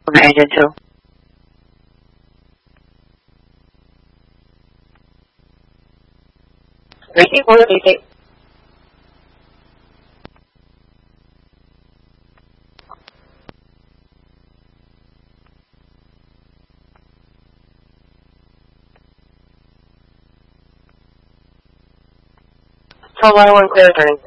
Agent 2. Ricky, what do you think? Total 1 clear turning.